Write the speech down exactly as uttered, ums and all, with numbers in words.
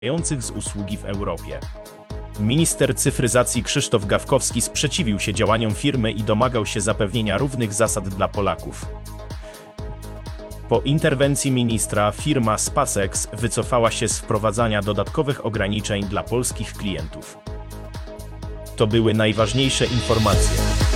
korzystających z usługi w Europie. Minister cyfryzacji Krzysztof Gawkowski sprzeciwił się działaniom firmy i domagał się zapewnienia równych zasad dla Polaków. Po interwencji ministra firma Spacex wycofała się z wprowadzania dodatkowych ograniczeń dla polskich klientów. To były najważniejsze informacje.